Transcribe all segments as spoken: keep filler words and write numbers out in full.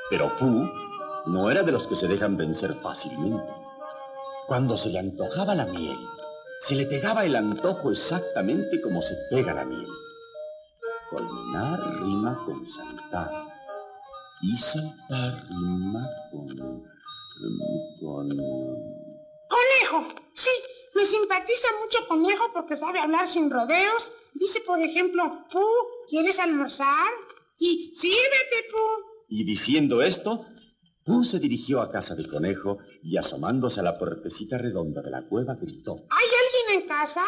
Pero Pooh no era de los que se dejan vencer fácilmente. Cuando se le antojaba la miel, se le pegaba el antojo exactamente como se pega la miel. Culminar rima con saltar. Y saltar rima con... con... ¡Conejo! Sí, me simpatiza mucho Conejo porque sabe hablar sin rodeos. Dice, por ejemplo, Pooh, ¿quieres almorzar? Y sírvete, Pooh. Y diciendo esto, Pooh se dirigió a casa de Conejo y asomándose a la puertecita redonda de la cueva gritó: ¿Hay alguien en casa?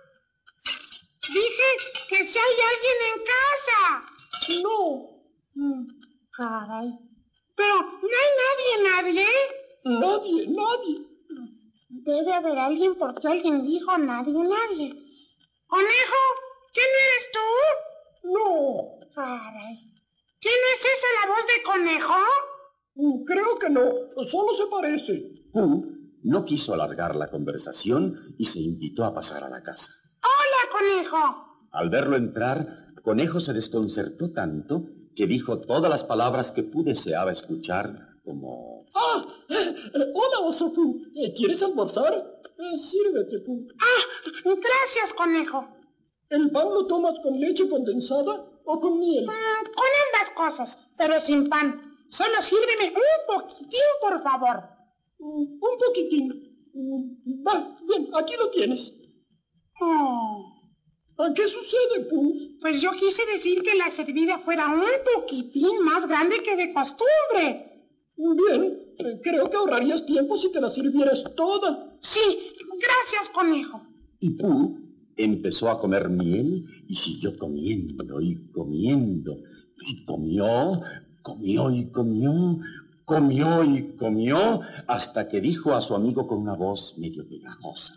Dije que si hay alguien en casa. No. Mm, caray. Pero no hay nadie, nadie. Nadie, nadie. Debe haber alguien porque alguien dijo nadie, nadie. Conejo, ¿qué no eres tú? No. Caray. ¿Qué no es esa la voz de Conejo? Mm, Creo que no, solo se parece. Pooh no quiso alargar la conversación y se invitó a pasar a la casa. ¡Hola, Conejo! Al verlo entrar, Conejo se desconcertó tanto que dijo todas las palabras que Pooh deseaba escuchar, como... ¡Ah! Eh, hola, oso Pooh. Eh, ¿Quieres almorzar? Eh, sírvete, Pooh. ¡Ah! Gracias, Conejo. ¿El pan lo tomas con leche condensada o con miel? Mm, con ambas cosas, pero sin pan. Solo sírveme un poquitín, por favor. Mm, un poquitín. Mm, Va, bien, aquí lo tienes. Oh. ¿Qué sucede, Pooh? Pues yo quise decir que la servida fuera un poquitín más grande que de costumbre. Bien, eh, creo que ahorrarías tiempo si te la sirvieras toda. Sí, gracias, Conejo. Y Pooh empezó a comer miel y siguió comiendo y comiendo. Y comió, comió y comió, comió y comió, hasta que dijo a su amigo con una voz medio pegajosa: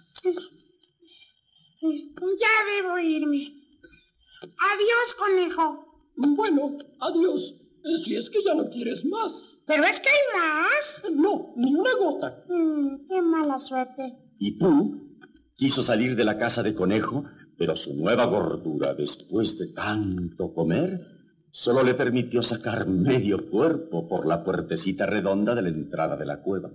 Ya debo irme. Adiós, Conejo. Bueno, adiós. Eh, Si es que ya no quieres más. ¿Pero es que hay más? No, ni una gota. Mm, qué mala suerte. Y Pooh quiso salir de la casa de Conejo, pero su nueva gordura, después de tanto comer, solo le permitió sacar medio cuerpo por la puertecita redonda de la entrada de la cueva.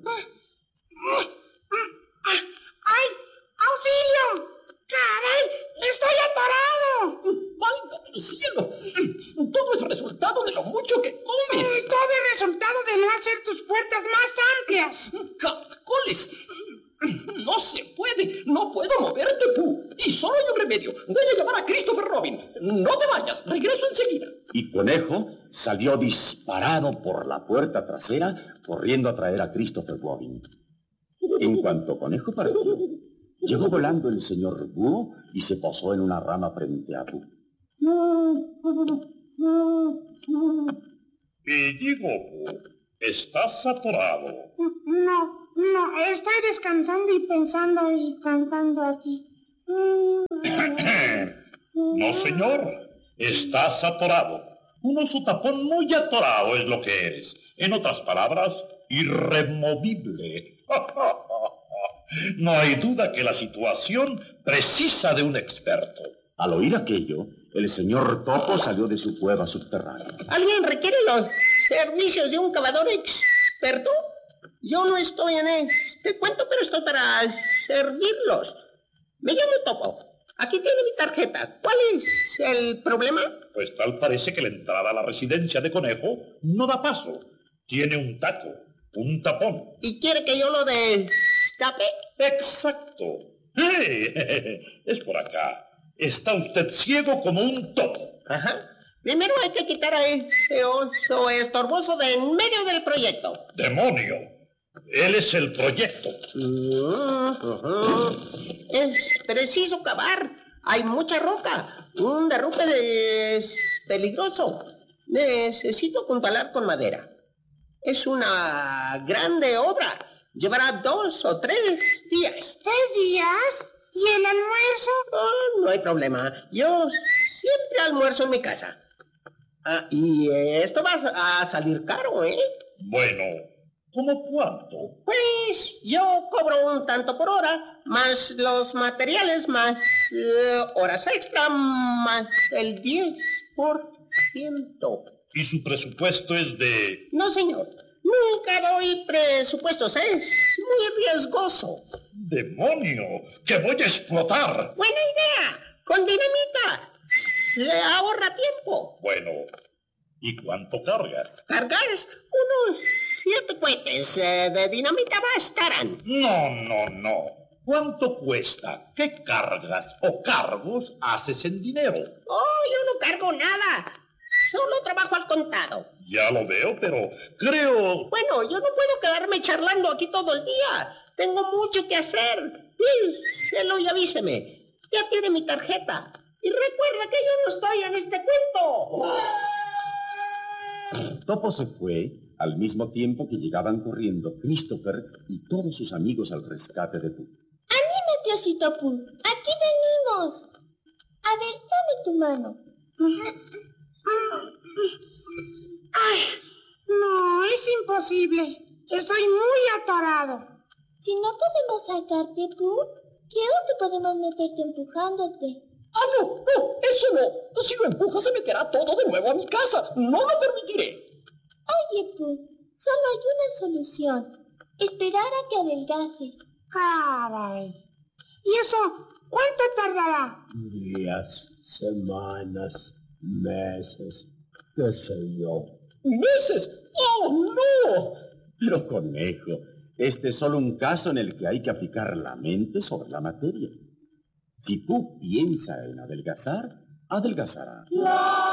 ¡Ay! ¡Auxilio! ¡Caray! ¡Estoy atorado! ¡Válgame el cielo! Todo es resultado de lo mucho que comes. Todo es resultado de no hacer tus puertas más amplias. ¡Caracoles! No se puede, no puedo moverte, Pooh. Y solo hay un remedio. Voy a llamar a Christopher Robin. No te vayas, regreso enseguida. Y Conejo salió disparado por la puerta trasera, corriendo a traer a Christopher Robin. En cuanto Conejo partió, llegó volando el señor Búho y se posó en una rama frente a Pooh. Y digo, Pooh, estás atorado. No, no, estoy descansando y pensando y cantando aquí. No, señor, estás atorado. Un oso tapón muy atorado es lo que eres. En otras palabras, irremovible. No hay duda que la situación precisa de un experto. Al oír aquello, el señor Topo salió de su cueva subterránea. ¿Alguien requiere los servicios de un cavador experto? Yo no estoy en este cuento, pero estoy para servirlos. Me llamo Topo. Aquí tiene mi tarjeta. ¿Cuál es el problema? Pues tal parece que la entrada a la residencia de Conejo no da paso. Tiene un taco, un tapón. ¿Y quiere que yo lo destape? Exacto. ¡Eh! Es por acá. Está usted ciego como un topo. Ajá. Primero hay que quitar a ese oso estorboso de en medio del proyecto. ¡Demonio! Él es el proyecto. Uh-huh. Es preciso cavar. Hay mucha roca. Un derrumbe es peligroso. Necesito apuntalar con madera. Es una grande obra. Llevará dos o tres días. ¿Tres días? ¿Y el almuerzo? Oh, no hay problema. Yo siempre almuerzo en mi casa. Ah, y esto va a salir caro, ¿eh? Bueno, ¿cómo cuánto? Pues yo cobro un tanto por hora, más los materiales, más eh, horas extra, más el diez por ciento. Y su presupuesto es de... No, señor. Nunca doy presupuestos, ¿eh? Muy riesgoso. ¡Demonio! ¡Que voy a explotar! Buena idea. Con dinamita. Le ahorra tiempo. Bueno, ¿y cuánto cargas? Cargar unos siete cohetes eh, de dinamita bastarán. No, no, no. ¿Cuánto cuesta? ¿Qué cargas o cargos haces en dinero? Oh, yo no cargo nada. Solo trabajo al contado. Ya lo veo, pero creo... Bueno, yo no puedo quedarme charlando aquí todo el día. Tengo mucho que hacer. Díselo y avíseme. Ya tiene mi tarjeta. Y recuerda que yo no estoy en este cuento. Topo se fue al mismo tiempo que llegaban corriendo Christopher y todos sus amigos al rescate de Pooh. ¡Anímate, osito Pooh! ¡Aquí venimos! A ver, dame tu mano. Ay, no, es imposible. Estoy muy atorado. Si no podemos sacarte, Pooh, creo que podemos meterte empujándote. ¡Ah, no! ¡No! ¡Eso no! Si lo empujo se meterá todo de nuevo a mi casa. ¡No lo permitiré! Oye, Pooh, solo hay una solución. Esperar a que adelgaces. Caray. ¿Y eso cuánto tardará? Días, semanas, meses, qué sé yo. ¡Meses! ¡Oh, no! Pero, conejo, este es solo un caso en el que hay que aplicar la mente sobre la materia. Si Pooh piensa en adelgazar, adelgazará. ¡No!